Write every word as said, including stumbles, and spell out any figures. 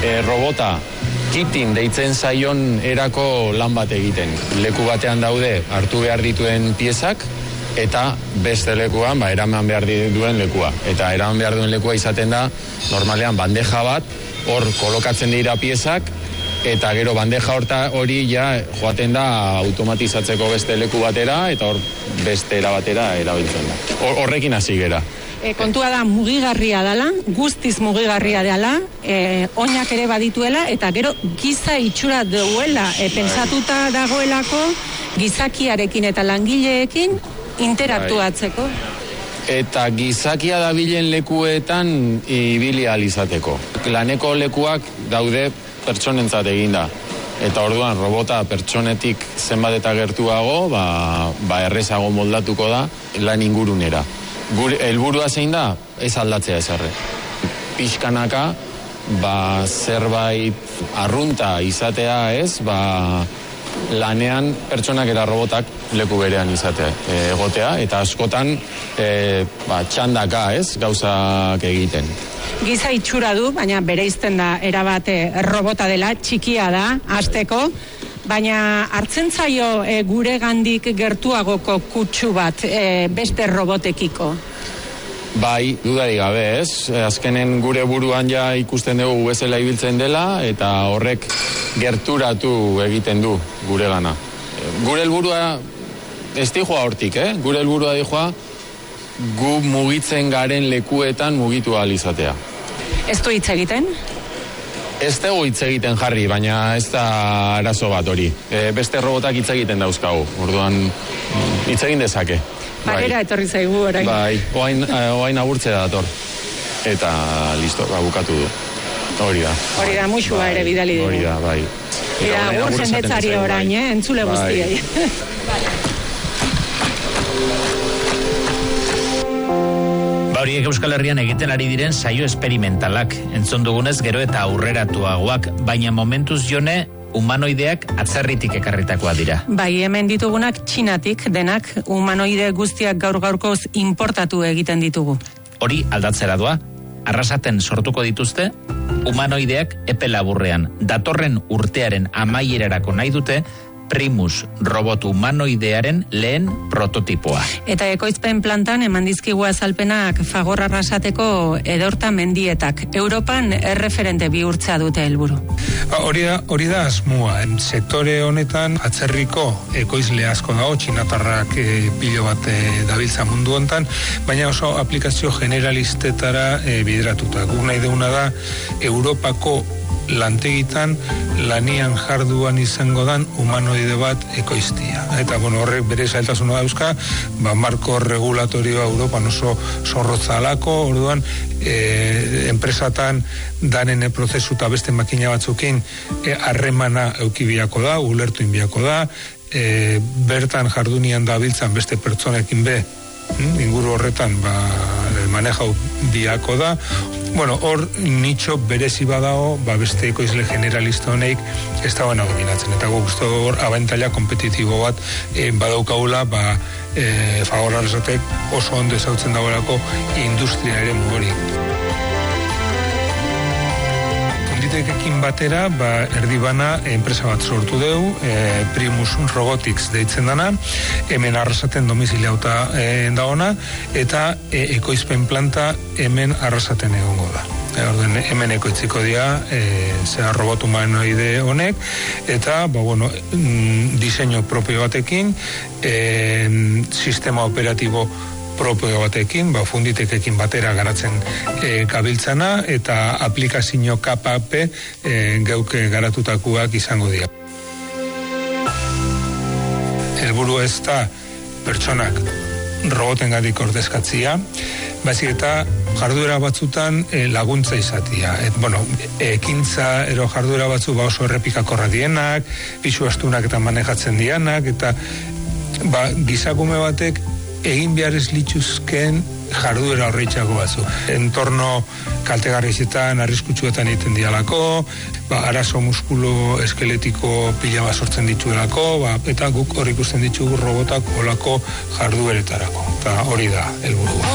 e, robota kitin deitzen zaion erako lan bat egiten. Leku batean daude hartu behar dituen piezak, eta beste lekuan, ba, eraman behar duen lekua. Eta eraman behar duen lekua izaten da, normalean bandeja bat, hor kolokatzen dira piezak, eta gero bandeja horta hori ja joaten da automatizatzeko beste leku batera, eta hor beste era batera erabiltzen da. Hor, horrekin hasi gera. E, kontua da mugigarria dela, guztiz mugigarria dela, e, oinak ere badituela, eta gero giza itxura duela, e, pentsatuta dagoelako gizakiarekin eta langileekin interaktuatzeko. Eta gizakia dabilen lekuetan ibili ahal izateko. Laneko lekuak daude pertsonentzat eginda. Eta orduan robota pertsonetik zenbat eta gertuago, ba, ba errezago moldatuko da lan ingurunera. Gure helburua zein da, ez aldatzea ezarre. Pixkanaka, ba zerbait arrunta izatea, ez, ba lanean pertsonak eta robotak leku berean izatea, e, egotea, eta askotan e, ba, txandaka, ez, gauzak egiten. Giza itxura du, baina bereizten da erabate robota dela, txikia da, hasteko, baina hartzen zaio e, gure gandik gertuagoko kutsu bat e, beste robotekiko. Bai, dudari gabe, ez? Azkenen gure buruan ja ikusten dugu bezala ibiltzen dela, eta horrek gerturatu egiten du gure gana. Gure helburua ez dijoa hortik, eh? Gure helburua dijoa gu mugitzen garen lekuetan mugitu ahal izatea. Ez du hitz egiten? Ez dugu hitz egiten jarri, baina ez da arazo bat hori. E, beste robotak hitz egiten dauzkagu, orduan hitz egin dezake. Barrera etorri zaigu orain. Bai, oain, oain aburtze da dator. Eta listo, ba, bukatu du. Hori da. Hori da, muxua bai, ere bidali dugu. Hori da, bai. Eta agur jendetzari orain, eh? Entzule guztiei. Ba, horiek Euskal Herrian egiten ari diren saio esperimentalak. Entzun dugunez gero eta aurreratuagoak, baina momentuz jone humanoideak atzerritik ekarritakoa dira. Bai, hemen ditugunak Txinatik, denak humanoide guztiak gaur gaurkoz importatu egiten ditugu. Hori aldatzera doa, Arrasaten sortuko dituzte, humanoideak epe laburrean. Datorren urtearen amaierarako nahi dute, Primus robot humanoidearen lehen prototipoa. Eta ekoizpen plantan eman dizkigu azalpenak Fagor Arrasateko edorta mendietak. Europan erreferente bihurtzea dute helburu. Hori da, hori da asmoa. Sektore honetan atzerriko ekoizle asko dago, txinatarrak e, pilo bat e, dabiltza mundu hontan, baina oso aplikazio generalistetara e, bideratuta. Guk nahi deuna da Europako lantegitan lanian jarduan izango dan humanoide bat ekoiztia. Eta bueno, horrek bere zailtasuna dauzka, ba, marko regulatorioa Europan oso zorrotza alako, orduan e, enpresatan danen prozesu eta beste makina batzukin harremana e, eukibiako da, ulertu inbiako da, e, bertan jardunian da biltzan beste pertsonekin be, inguru horretan ba, manejau biako da. Bueno, hor nitxo berezi badao, ba beste ekoizle generalista honeik ez da baina dominatzen. Eta guztu hor abentaila kompetitibo bat e, badaukagula, ba e, Fagor Arrasatek oso ondo ezautzen dagoelako industria ere hori. Funditekekin batera, ba, erdibana enpresa bat sortu dugu, e, Primus Robotics deitzen dana, hemen Arrasaten domiziliauta e, dagoena, eta e, ekoizpen planta hemen Arrasaten egongo da. E, orden, hemen ekoitziko dira, e, zera robot humanoide honek, eta, ba, bueno, mm, diseinu propio batekin, e, sistema operatibo propio batekin, ba, Funditekekin batera garatzen e, kabiltzana, eta aplikazio kapape e, geuke garatutakoak izango dira. Helburu ez da pertsonak robotengatik ordezkatzia, baizik eta jarduera batzutan e, laguntza izatia. Et, bueno, ekintza ero jarduera batzu ba oso errepikakorra dienak, pisu astunak eta manejatzen dianak, eta ba, gizakume batek egin behar ez lituzken jarduera horreitxako batzu. Entorno kaltegarrizetan, arriskutsuetan egiten dialako, ba, arazo muskulo eskeletiko pila bat sortzen dituelako, ba, eta guk hor ikusten ditugu robotak olako jardueretarako. Eta hori da helburua.